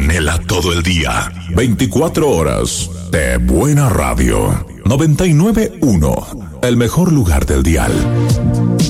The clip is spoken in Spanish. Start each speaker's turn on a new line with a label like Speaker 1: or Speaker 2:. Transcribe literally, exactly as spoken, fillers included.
Speaker 1: Ponela todo el día. veinticuatro horas de buena radio. noventa y nueve punto uno. El mejor lugar del dial.